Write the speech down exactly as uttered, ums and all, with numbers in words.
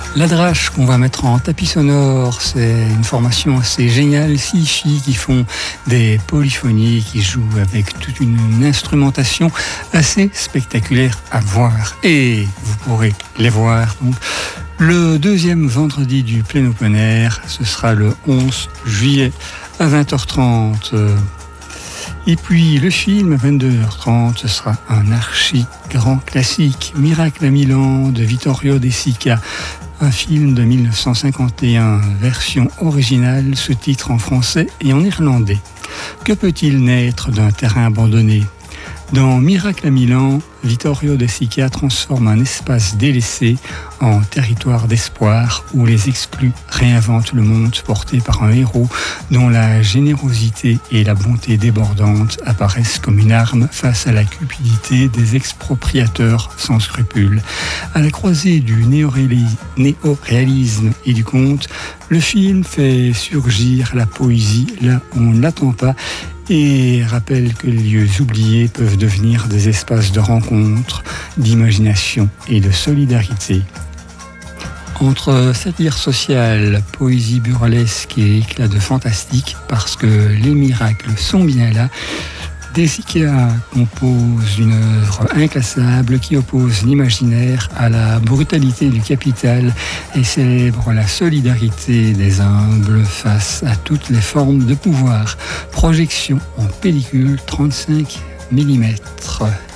La Drache qu'on va mettre en tapis sonore, c'est une formation assez géniale, six filles qui font des polyphonies, qui jouent avec toute une instrumentation assez spectaculaire à voir. Et vous pourrez les voir donc le deuxième vendredi du plein open air, ce sera le onze juillet à vingt heures trente. Et puis le film à vingt-deux heures trente, ce sera un archi grand classique, Miracle à Milan de Vittorio De Sica. Un film de mille neuf cent cinquante et un, version originale, sous-titres en français et en irlandais. Que peut-il naître d'un terrain abandonné ? Dans Miracle à Milan, Vittorio De Sica transforme un espace délaissé en territoire d'espoir où les exclus réinventent le monde porté par un héros dont la générosité et la bonté débordante apparaissent comme une arme face à la cupidité des expropriateurs sans scrupules. À la croisée du néo-réalisme et du conte, le film fait surgir la poésie là où on ne l'attend pas et rappelle que les lieux oubliés peuvent devenir des espaces de rencontre, d'imagination et de solidarité. Entre satire sociale, poésie burlesque et éclat de fantastique, parce que les miracles sont bien là, De Sica compose une œuvre inclassable qui oppose l'imaginaire à la brutalité du capital et célèbre la solidarité des humbles face à toutes les formes de pouvoir. Projection en pellicule trente-cinq millimètres.